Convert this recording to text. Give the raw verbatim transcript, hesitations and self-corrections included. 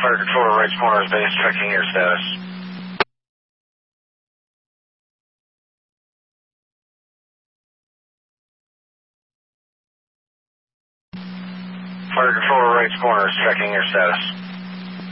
Fire controller, right corner is base, checking your status. Fire controller, right corner is checking your status.